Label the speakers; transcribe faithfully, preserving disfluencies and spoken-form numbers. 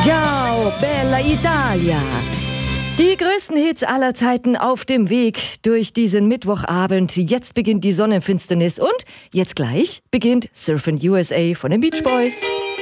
Speaker 1: Ciao, Bella Italia! Die größten Hits aller Zeiten auf dem Weg durch diesen Mittwochabend. Jetzt beginnt die Sonnenfinsternis und jetzt gleich beginnt Surfin' U S A von den Beach Boys.